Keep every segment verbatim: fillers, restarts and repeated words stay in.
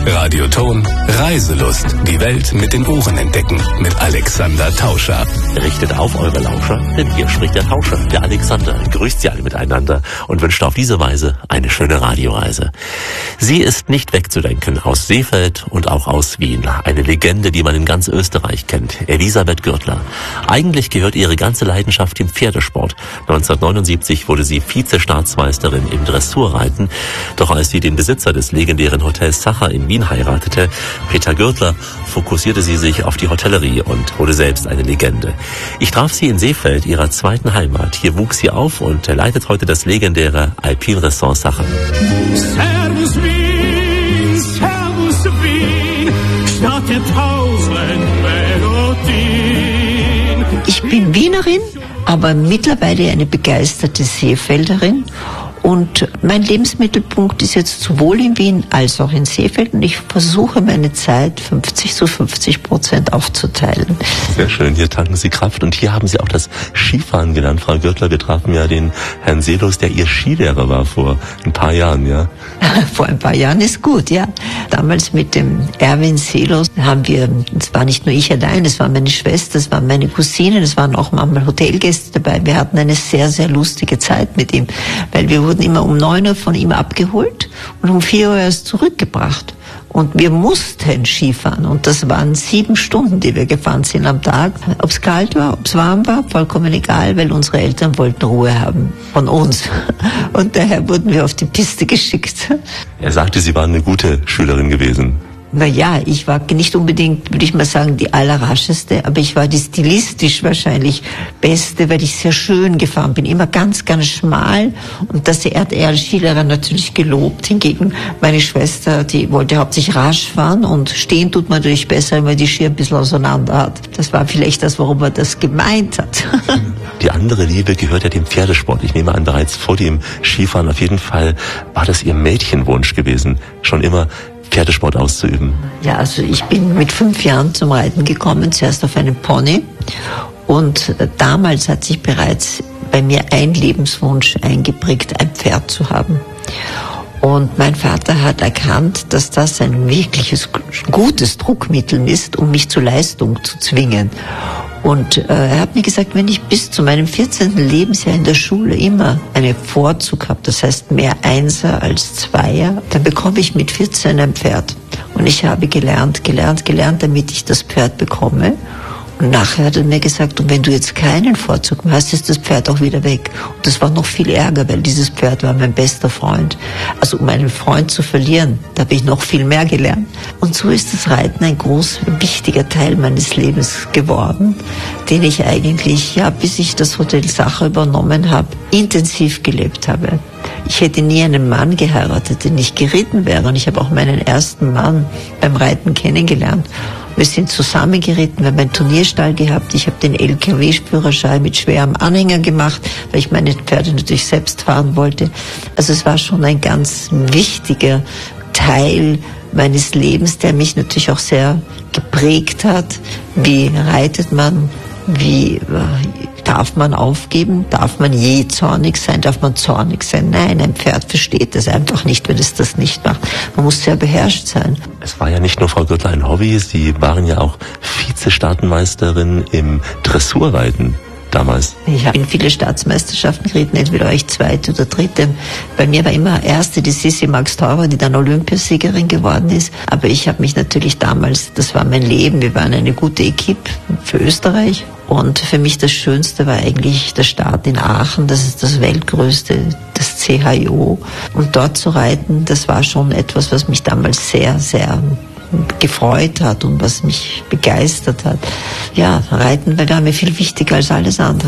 Radioton Reiselust. Die Welt mit den Ohren entdecken. Mit Alexander Tauscher. Richtet auf eure Lauscher, denn hier spricht der Tauscher, der Alexander. Grüßt sie alle miteinander und wünscht auf diese Weise eine schöne Radioreise. Sie ist nicht wegzudenken aus Seefeld und auch aus Wien. Eine Legende, die man in ganz Österreich kennt. Elisabeth Gürtler. Eigentlich gehört ihre ganze Leidenschaft dem Pferdesport. neunzehnhundertneunundsiebzig wurde sie Vize-Staatsmeisterin im Dressurreiten. Doch als sie den Besitzer des legendären Hotels Sacher in Wien heiratete, Peter Gürtler, fokussierte sie sich auf die Hotellerie und wurde selbst eine Legende. Ich traf sie in Seefeld, ihrer zweiten Heimat. Hier wuchs sie auf und leitet heute das legendäre Alpine Ressort Sacher. Servus Wien, Servus Wien, Stadt der tausend Melodien. Ich bin Wienerin, aber mittlerweile eine begeisterte Seefelderin. Und mein Lebensmittelpunkt ist jetzt sowohl in Wien als auch in Seefeld. Und ich versuche meine Zeit fünfzig zu fünfzig Prozent aufzuteilen. Sehr schön, hier tanken Sie Kraft. Und hier haben Sie auch das Skifahren gelernt, Frau Gürtler. Wir trafen ja den Herrn Seelos, der Ihr Skilehrer war vor ein paar Jahren, ja? Vor ein paar Jahren ist gut, ja. Damals mit dem Erwin Seelos haben wir, es war nicht nur ich allein, es war meine Schwester, es waren meine Cousinen, es waren auch manchmal Hotelgäste dabei. Wir hatten eine sehr, sehr lustige Zeit mit ihm, weil wir wurden immer um neun Uhr von ihm abgeholt und um vier Uhr erst zurückgebracht. Und wir mussten Skifahren. Und das waren sieben Stunden, die wir gefahren sind am Tag. Ob es kalt war, ob es warm war, vollkommen egal, weil unsere Eltern wollten Ruhe haben von uns. Und daher wurden wir auf die Piste geschickt. Er sagte, Sie waren eine gute Schülerin gewesen. Naja, ich war nicht unbedingt, würde ich mal sagen, die allerrascheste, aber ich war die stilistisch wahrscheinlich beste, weil ich sehr schön gefahren bin. Immer ganz, ganz schmal. Und das hat er als Skilehrer natürlich gelobt. Hingegen meine Schwester, die wollte hauptsächlich rasch fahren und stehen tut man natürlich besser, wenn man die Skier ein bisschen auseinander hat. Das war vielleicht das, warum er das gemeint hat. Die andere Liebe gehört ja dem Pferdesport. Ich nehme an, bereits vor dem Skifahren auf jeden Fall war das Ihr Mädchenwunsch gewesen, schon immer Pferdesport auszuüben. Ja, also ich bin mit fünf Jahren zum Reiten gekommen, zuerst auf einem Pony. Und damals hat sich bereits bei mir ein Lebenswunsch eingeprägt, ein Pferd zu haben. Und mein Vater hat erkannt, dass das ein wirkliches gutes Druckmittel ist, um mich zur Leistung zu zwingen. Und äh, er hat mir gesagt, wenn ich bis zu meinem vierzehnten Lebensjahr in der Schule immer einen Vorzug habe, das heißt mehr Einser als Zweier, dann bekomme ich mit vierzehn ein Pferd. Und ich habe gelernt, gelernt, gelernt, damit ich das Pferd bekomme. Und nachher hat er mir gesagt, und wenn du jetzt keinen Vorzug mehr hast, ist das Pferd auch wieder weg. Und das war noch viel Ärger, weil dieses Pferd war mein bester Freund. Also um einen Freund zu verlieren, da habe ich noch viel mehr gelernt. Und so ist das Reiten ein groß, wichtiger Teil meines Lebens geworden, den ich eigentlich, ja, bis ich das Hotel Sacher übernommen habe, intensiv gelebt habe. Ich hätte nie einen Mann geheiratet, der nicht geritten wäre. Und ich habe auch meinen ersten Mann beim Reiten kennengelernt. Wir sind zusammen geritten, wir haben einen Turnierstall gehabt. Ich habe den L K W-Führerschein mit schwerem Anhänger gemacht, weil ich meine Pferde natürlich selbst fahren wollte. Also es war schon ein ganz wichtiger Teil meines Lebens, der mich natürlich auch sehr geprägt hat. Wie reitet man? Wie darf man aufgeben? Darf man je zornig sein? Darf man zornig sein? Nein, ein Pferd versteht das einfach nicht, wenn es das nicht macht. Man muss sehr beherrscht sein. Es war ja nicht nur, Frau Gürtler, ein Hobby. Sie waren ja auch Vize-Staatenmeisterin im Dressurreiten damals. Ich habe in viele Staatsmeisterschaften geritten, entweder war ich zweite oder dritte. Bei mir war immer erste die Sissi Max-Taurer, die dann Olympiasiegerin geworden ist. Aber ich habe mich natürlich damals, das war mein Leben, wir waren eine gute Equipe für Österreich. Und für mich das Schönste war eigentlich der Start in Aachen, das ist das weltgrößte, das C H I O. Und dort zu reiten, das war schon etwas, was mich damals sehr, sehr gefreut hat und was mich begeistert hat. Ja, Reiten war mir viel wichtiger als alles andere.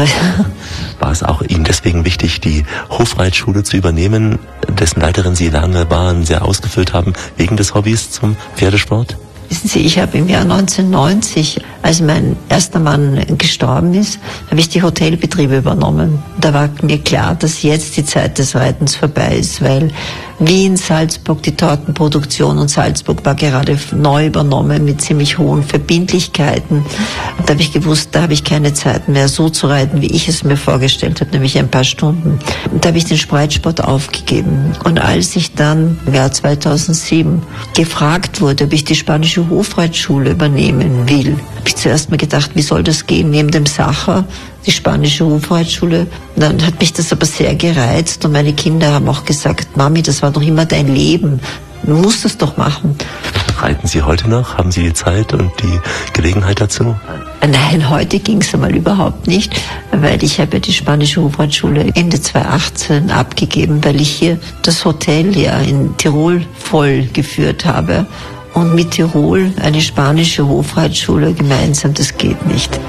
War es auch Ihnen deswegen wichtig, die Hofreitschule zu übernehmen, dessen Leiterin Sie lange waren, sehr ausgefüllt haben, wegen des Hobbys zum Pferdesport? Wissen Sie, ich habe im Jahr neunzehnhundertneunzig, als mein erster Mann gestorben ist, habe ich die Hotelbetriebe übernommen. Da war mir klar, dass jetzt die Zeit des Reitens vorbei ist, weil Wien, Salzburg, die Tortenproduktion, und Salzburg war gerade neu übernommen mit ziemlich hohen Verbindlichkeiten. Da habe ich gewusst, da habe ich keine Zeit mehr so zu reiten, wie ich es mir vorgestellt habe, nämlich ein paar Stunden. Und da habe ich den Reitsport aufgegeben. Und als ich dann im Jahr zweitausendsieben gefragt wurde, ob ich die spanische Hofreitschule übernehmen will, habe ich zuerst mal gedacht, wie soll das gehen, neben dem Sacher, die spanische Hofreitschule. Dann hat mich das aber sehr gereizt und meine Kinder haben auch gesagt, Mami, das war doch immer dein Leben, du musst es doch machen. Reiten Sie heute noch? Haben Sie die Zeit und die Gelegenheit dazu? Nein, heute ging es einmal überhaupt nicht, weil ich habe ja die spanische Hofreitschule Ende zweitausendachtzehn abgegeben, weil ich hier das Hotel ja in Tirol voll geführt habe. Und mit Tirol eine spanische Hofreitschule gemeinsam, das geht nicht.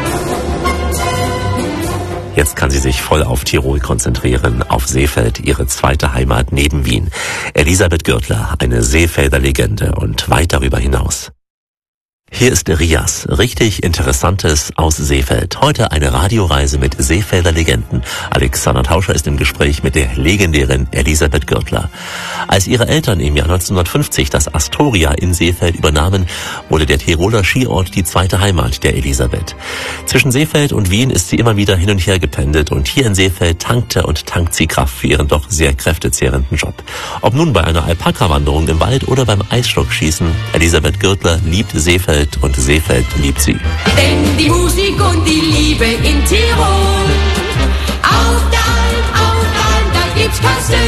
Jetzt kann sie sich voll auf Tirol konzentrieren, auf Seefeld, ihre zweite Heimat neben Wien. Elisabeth Gürtler, eine Seefelder Legende und weit darüber hinaus. Hier ist Rias, richtig Interessantes aus Seefeld. Heute eine Radioreise mit Seefelder Legenden. Alexander Tauscher ist im Gespräch mit der legendären Elisabeth Gürtler. Als ihre Eltern im Jahr neunzehnhundertfünfzig das Astoria in Seefeld übernahmen, wurde der Tiroler Skiort die zweite Heimat der Elisabeth. Zwischen Seefeld und Wien ist sie immer wieder hin und her gependelt und hier in Seefeld tankte und tankt sie Kraft für ihren doch sehr kräftezehrenden Job. Ob nun bei einer Alpaka-Wanderung im Wald oder beim Eisstockschießen, Elisabeth Gürtler liebt Seefeld und Seefeld liebt sie. Denn die Musik und die Liebe in Tirol, auf der Alm, auf der Alm, da gibt's Kastell.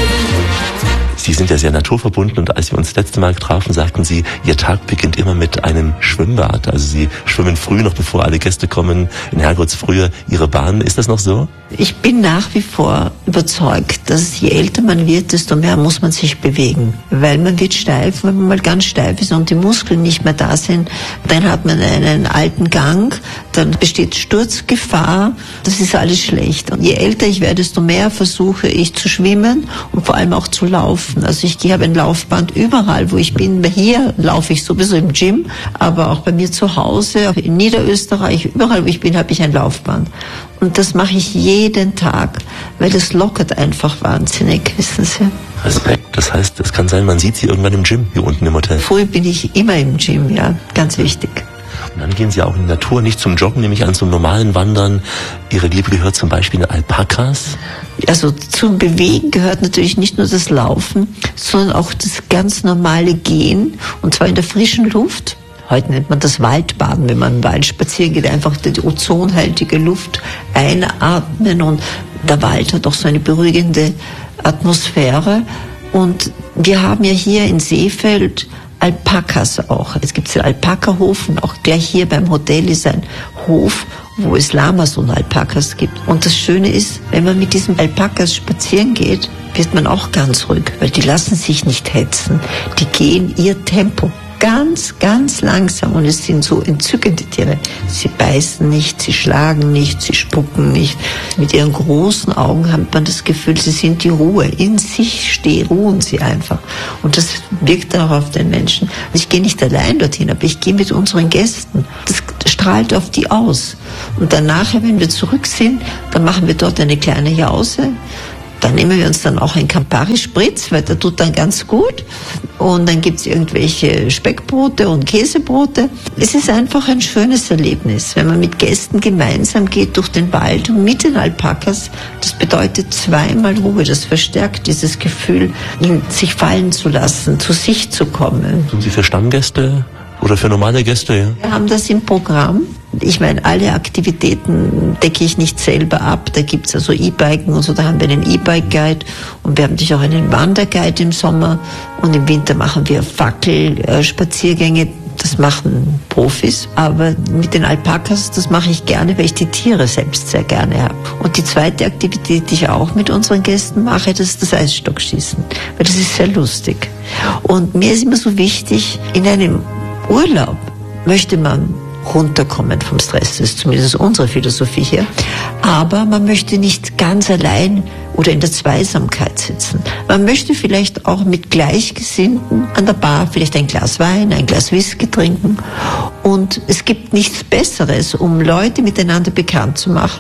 Sie sind ja sehr naturverbunden und als wir uns das letzte Mal trafen, sagten Sie, Ihr Tag beginnt immer mit einem Schwimmbad. Also Sie schwimmen früh, noch bevor alle Gäste kommen, in Herrgottsfrühe Ihre Bahn. Ist das noch so? Ich bin nach wie vor überzeugt, dass je älter man wird, desto mehr muss man sich bewegen. Weil man wird steif, wenn man mal ganz steif ist und die Muskeln nicht mehr da sind, dann hat man einen alten Gang, dann besteht Sturzgefahr. Das ist alles schlecht. Und je älter ich werde, desto mehr versuche ich zu schwimmen und vor allem auch zu laufen. Also ich habe ein Laufband überall, wo ich bin. Hier laufe ich sowieso im Gym, aber auch bei mir zu Hause, in Niederösterreich, überall wo ich bin, habe ich ein Laufband. Und das mache ich jeden Tag, weil das lockert einfach wahnsinnig, wissen Sie. Respekt, das heißt, es kann sein, man sieht Sie irgendwann im Gym, hier unten im Hotel. Früher bin ich immer im Gym, ja, ganz wichtig. Und dann gehen Sie auch in die Natur, nicht zum Joggen, nämlich an zum normalen Wandern. Ihre Liebe gehört zum Beispiel Alpakas. Also zum Bewegen gehört natürlich nicht nur das Laufen, sondern auch das ganz normale Gehen, und zwar in der frischen Luft. Heute nennt man das Waldbaden, wenn man im Wald spazieren geht, einfach die ozonhaltige Luft einatmen, und der Wald hat auch so eine beruhigende Atmosphäre. Und wir haben ja hier in Seefeld Alpakas auch. Es gibt den Alpaka-Hof, und auch gleich hier beim Hotel ist ein Hof, wo es Lamas und Alpakas gibt. Und das Schöne ist, wenn man mit diesen Alpakas spazieren geht, wird man auch ganz ruhig, weil die lassen sich nicht hetzen. Die gehen ihr Tempo. Ganz, ganz langsam, und es sind so entzückende Tiere. Sie beißen nicht, sie schlagen nicht, sie spucken nicht. Mit ihren großen Augen hat man das Gefühl, sie sind die Ruhe. In sich stehen, ruhen sie einfach. Und das wirkt auch auf den Menschen. Ich gehe nicht allein dorthin, aber ich gehe mit unseren Gästen. Das strahlt auf die aus. Und danach, wenn wir zurück sind, dann machen wir dort eine kleine Jause. Dann nehmen wir uns dann auch einen Campari-Spritz, weil der tut dann ganz gut. Und dann gibt's irgendwelche Speckbrote und Käsebrote. Es ist einfach ein schönes Erlebnis, wenn man mit Gästen gemeinsam geht durch den Wald und mit den Alpakas. Das bedeutet zweimal Ruhe. Das verstärkt dieses Gefühl, ihn sich fallen zu lassen, zu sich zu kommen. Tun Sie für Stammgäste oder für normale Gäste? Ja? Wir haben das im Programm. Ich meine, alle Aktivitäten decke ich nicht selber ab. Da gibt's also E-Biken und so, da haben wir einen E-Bike-Guide, und wir haben natürlich auch einen Wanderguide im Sommer, und im Winter machen wir Fackelspaziergänge. Das machen Profis, aber mit den Alpakas, das mache ich gerne, weil ich die Tiere selbst sehr gerne habe. Und die zweite Aktivität, die ich auch mit unseren Gästen mache, das ist das Eisstockschießen, weil das ist sehr lustig. Und mir ist immer so wichtig, in einem Urlaub möchte man runterkommen vom Stress. Das ist zumindest unsere Philosophie hier. Aber man möchte nicht ganz allein oder in der Zweisamkeit sitzen. Man möchte vielleicht auch mit Gleichgesinnten an der Bar vielleicht ein Glas Wein, ein Glas Whisky trinken. Und es gibt nichts Besseres, um Leute miteinander bekannt zu machen,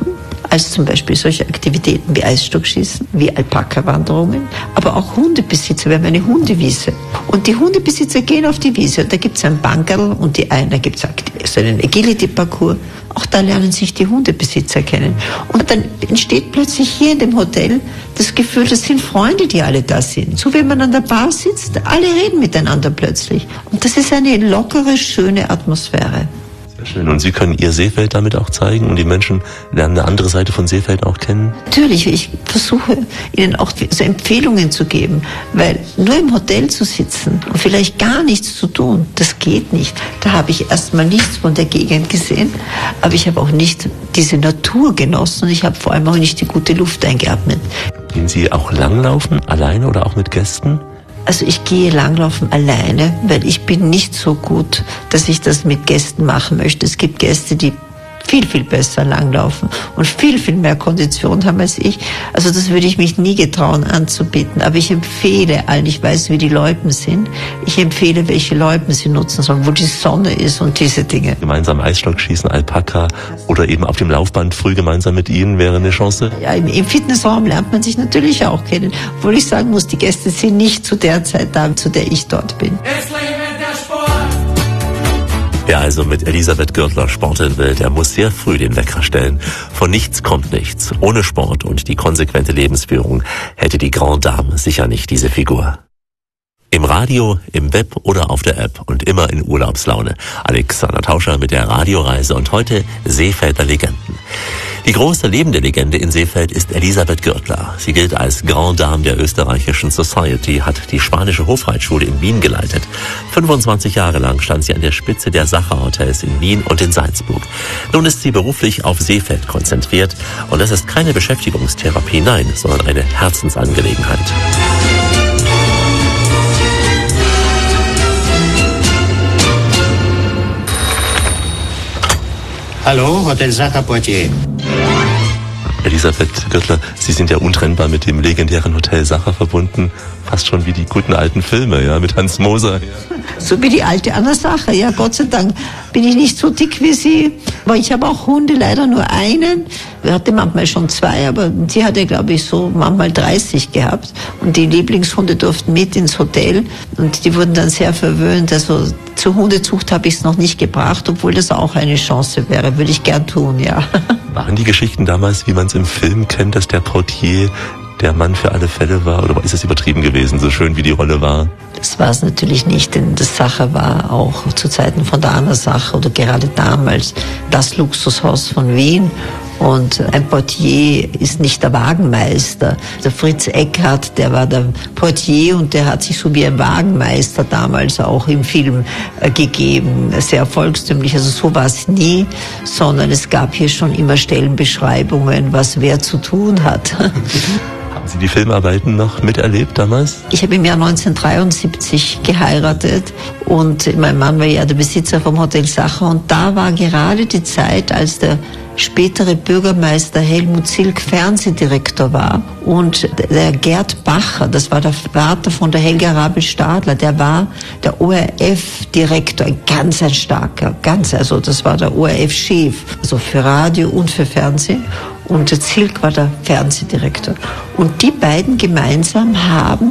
als zum Beispiel solche Aktivitäten wie Eisstockschießen, wie Alpaka-Wanderungen, aber auch Hundebesitzer. Wir haben eine Hundewiese. Und die Hundebesitzer gehen auf die Wiese. Und da gibt es ein Bankerl und die einen, da gibt es so einen Agility-Parcours. Auch da lernen sich die Hundebesitzer kennen. Und dann entsteht plötzlich hier in dem Hotel das Gefühl, das sind Freunde, die alle da sind. So wie man an der Bar sitzt, alle reden miteinander plötzlich. Und das ist eine lockere, schöne Atmosphäre. Sehr schön. Und Sie können Ihr Seefeld damit auch zeigen und die Menschen lernen eine andere Seite von Seefeld auch kennen? Natürlich, ich versuche Ihnen auch so Empfehlungen zu geben, weil nur im Hotel zu sitzen und vielleicht gar nichts zu tun, das geht nicht. Da habe ich erstmal nichts von der Gegend gesehen, aber ich habe auch nicht diese Natur genossen und ich habe vor allem auch nicht die gute Luft eingeatmet. Gehen Sie auch langlaufen, alleine oder auch mit Gästen? Also ich gehe langlaufen alleine, weil ich bin nicht so gut, dass ich das mit Gästen machen möchte. Es gibt Gäste, die viel, viel besser langlaufen und viel, viel mehr Kondition haben als ich. Also das würde ich mich nie getrauen anzubieten. Aber ich empfehle allen, ich weiß, wie die Loipen sind, ich empfehle, welche Loipen sie nutzen sollen, wo die Sonne ist und diese Dinge. Gemeinsam Eisstock schießen, Alpaka oder eben auf dem Laufband früh gemeinsam mit Ihnen wäre eine Chance? Ja, im, im Fitnessraum lernt man sich natürlich auch kennen. Obwohl ich sagen muss, die Gäste sind nicht zu der Zeit da, zu der ich dort bin. Wer also mit Elisabeth Gürtler sporteln will, der muss sehr früh den Wecker stellen. Von nichts kommt nichts. Ohne Sport und die konsequente Lebensführung hätte die Grande Dame sicher nicht diese Figur. Im Radio, im Web oder auf der App und immer in Urlaubslaune. Alexander Tauscher mit der Radioreise und heute Seefelder Legenden. Die große lebende Legende in Seefeld ist Elisabeth Gürtler. Sie gilt als Grande Dame der österreichischen Society, hat die spanische Hofreitschule in Wien geleitet. fünfundzwanzig Jahre lang stand sie an der Spitze der Sacher-Hotels in Wien und in Salzburg. Nun ist sie beruflich auf Seefeld konzentriert und das ist keine Beschäftigungstherapie, nein, sondern eine Herzensangelegenheit. Hallo, Hotel Sacher Poitiers. Elisabeth Gürtler, Sie sind ja untrennbar mit dem legendären Hotel Sacher verbunden. Fast schon wie die guten alten Filme, ja, mit Hans Moser. Ja. So wie die alte Anna Sacher, ja, Gott sei Dank bin ich nicht so dick wie sie. Aber ich habe auch Hunde, leider nur einen. Ich hatte manchmal schon zwei, aber die hatte, glaube ich, so manchmal dreißig gehabt. Und die Lieblingshunde durften mit ins Hotel und die wurden dann sehr verwöhnt. Also zur Hundezucht habe ich es noch nicht gebracht, obwohl das auch eine Chance wäre. Würde ich gern tun, ja. Waren die Geschichten damals, wie man es im Film kennt, dass der Portier der Mann für alle Fälle war? Oder ist es übertrieben gewesen, so schön wie die Rolle war? Das war es natürlich nicht, denn das Sacher war auch zu Zeiten von der Anna Sacher oder gerade damals das Luxushaus von Wien. Und ein Portier ist nicht der Wagenmeister. Der Fritz Eckhardt, der war der Portier und der hat sich so wie ein Wagenmeister damals auch im Film äh, gegeben. Sehr volkstümlich, also so war es nie, sondern es gab hier schon immer Stellenbeschreibungen, was wer zu tun hat. Haben Sie die Filmarbeiten noch miterlebt damals? Ich habe im Jahr neunzehnhundertdreiundsiebzig geheiratet und mein Mann war ja der Besitzer vom Hotel Sacher und da war gerade die Zeit, als der spätere Bürgermeister Helmut Zilk Fernsehdirektor war und der Gerd Bacher, das war der Vater von der Helga Rabel-Stadler, der war der O R F-Direktor, ein ganz ein starker, ganz, also das war der O R F-Chef, also für Radio und für Fernsehen. Und der Zilk war der Fernsehdirektor. Und die beiden gemeinsam haben